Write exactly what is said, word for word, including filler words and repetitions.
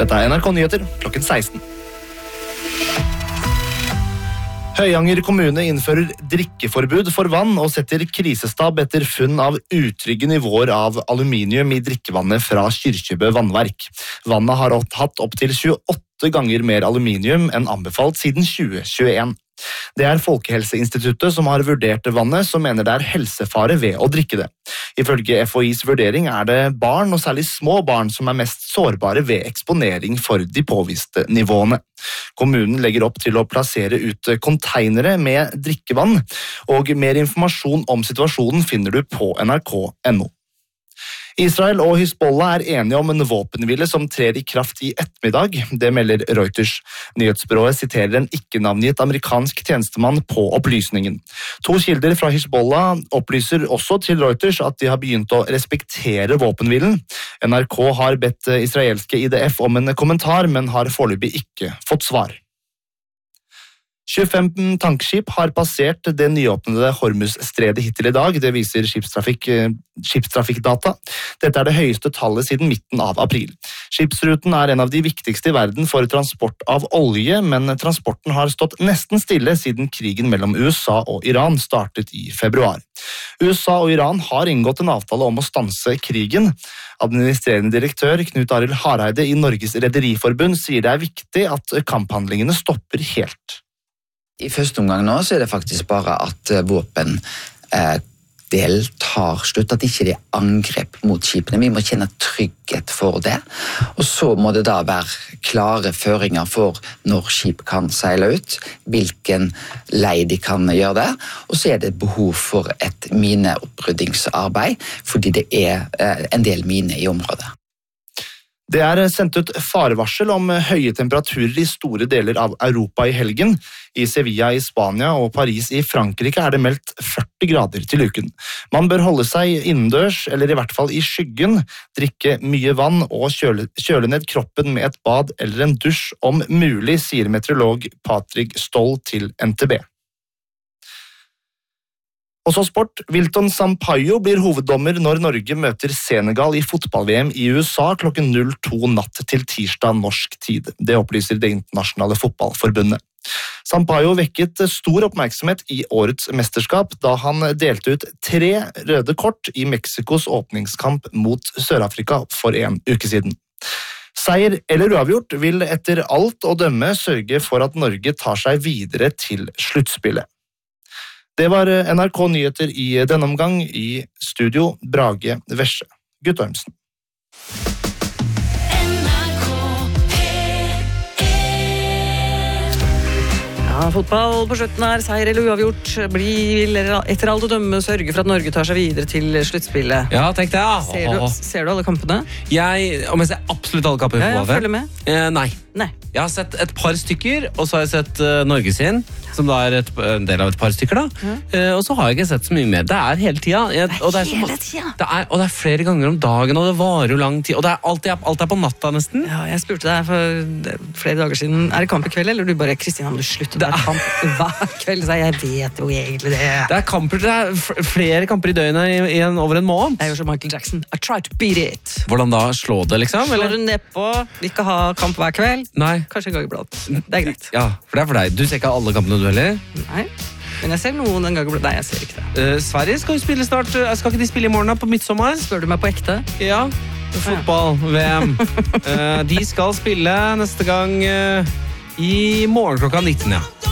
Dette er N R K Nyheter klokken seksten. Høyanger kommune innfører drikkeforbud for vann og setter krisestab etter funn av utrygge nivåer av aluminium i drikkevannet fra Kyrkjebø vannverk. Vannet har hatt opp til tjueåtte ganger mer aluminium enn anbefalt siden tjue tjueen. Det er Folkehelseinstituttet som har vurdert vannet, som mener det er helsefare ved å drikke det. Ifølge F H I's vurdering er det barn, og særlig små barn, som er mest sårbare ved eksponering for de påviste nivåene. Kommunen legger opp til å plassere ut konteinere med drikkevann, og mer informasjon om situasjonen finner du på N R K punktum N O. Israel og Hizbollah er enige om en våpenhvile som trer i kraft i ettermiddag, det melder Reuters. Nyhetsbyrået siterer en ikke-navngitt amerikansk tjenestemann på opplysningen. To kilder fra Hizbollah opplyser også til Reuters at de har begynt å respektere våpenhvilen. N R K har bedt israelske I D F om en kommentar, men har foreløpig ikke fått svar. tjuefem tankskip har passert det nyåpnede Hormuz-stredet hittil I dag, det viser skipstrafikk, skipstrafikkdata. Dette er det høyeste tallet siden midten av april. Skipsruten er en av de viktigste I verden for transport av olje, men transporten har stått nesten stille siden krigen mellom U S A og Iran startet I februar. U S A og Iran har inngått en avtale om å stanse krigen. Administrerende direktør Knut Arild Hareide I Norges Rederiforbund sier det er viktig at kamphandlingene stopper helt. I første omgang nå så er det faktisk bare at våpen eh, del tar slutt, at ikke det er angrep mot skipene. Vi må kjenne trygghet for det. Og så må det da være klare føringer for når skip kan seile ut, hvilken lei de kan gjøre det, og så er det behov for et mineoppryddingsarbeid, fordi det er eh, en del mine I området. Det er sendt ut farevarsel om høye temperaturer I store deler av Europa I helgen. I Sevilla I Spania og Paris I Frankrike er det meldt førti grader til uken. Man bør holde seg innendørs, eller I hvert fall I skyggen, drikke mye vann og kjøle, kjøle ned kroppen med et bad eller en dusj om mulig, sier meteorolog Patrick Stoll til N T B. Og så sport. Wilton Sampaio blir hoveddommer når Norge møter Senegal I fotball-V M I U S A klokken null to natt til tirsdag norsk tid. Det opplyser det internasjonale fotballforbundet. Sampaio vekket stor oppmerksomhet I årets mesterskap da han delte ut tre røde kort I Mexikos åpningskamp mot Sør-Afrika for en uke siden. Seier eller uavgjort vil etter alt å dømme sørge for at Norge tar seg videre til sluttspillet. Det var N R K Nyheter I denne omgang. I studio Brage Vesje. Guttormsen. Ja, fotball på slutten her, seier eller uavgjort, blir etter alt å dømme sørge for at Norge tar seg videre til sluttspillet. Ja, tenk det. Ja. Ser du, ser du alle kampene? Jeg, om jeg ser absolutt alle kamper. Ja, jeg følger med. Eh, nei. Nei. Jeg har sett et par stykker, og så har jeg sett uh, Norge sin, som da er et, en del av et par stykker da. Mm. Uh, og så har jeg ikke sett så mye mer. Det er hele tida. Jeg, det er og det er hele så, tida. Det er, og det er flere ganger om dagen, og det varer jo lang tid. Og det er alltid, alt er på natta nesten. Ja, jeg spurte deg for flere dager siden, er det kamp I kveld, eller du bare, Kristina, må du slutte med kamp hver kveld? Så jeg vet jo egentlig det. Det er, kamper, det er flere kamper I døgnet I, i en, over en måned. Jeg gjør som Michael Jackson. I try to beat it. Hvordan da? Slå det, liksom? Slår du ned på, vi ikke ha kamp hver kveld? Nei. Kanskje en gang iblant. Det er greit. Ja, for det er for deg. Du ser ikke alle kampene du heller? Nei, men jeg ser noen en gang iblant. Nei, jeg ser ikke det. Uh, Sverige skal jo spille snart. Skal ikke de spille I morgen da, på midtsommer? Spør du meg på ekte? Ja, fotball, V M. uh, de skal spille neste gang uh, I morgen klokka nitten, ja.